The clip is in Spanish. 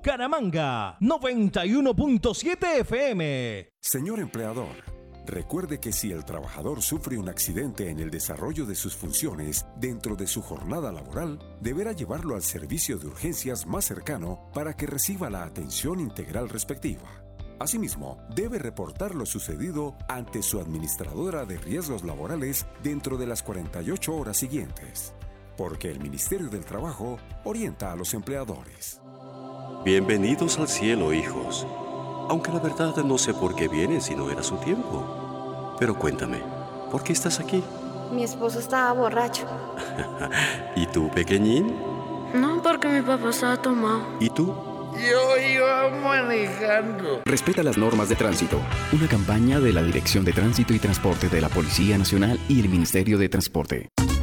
Bucaramanga, 91.7 FM. Señor empleador, recuerde que si el trabajador sufre un accidente en el desarrollo de sus funciones dentro de su jornada laboral, deberá llevarlo al servicio de urgencias más cercano para que reciba la atención integral respectiva. Asimismo, debe reportar lo sucedido ante su administradora de riesgos laborales dentro de las 48 horas siguientes, porque el Ministerio del Trabajo orienta a los empleadores. Bienvenidos al cielo, hijos. Aunque la verdad no sé por qué vienen si no era su tiempo. Pero cuéntame, ¿por qué estás aquí? Mi esposo estaba borracho. ¿Y tú, pequeñín? No, porque mi papá estaba tomado. ¿Y tú? Yo iba manejando. Respeta las normas de tránsito. Una campaña de la Dirección de Tránsito y Transporte de la Policía Nacional y el Ministerio de Transporte.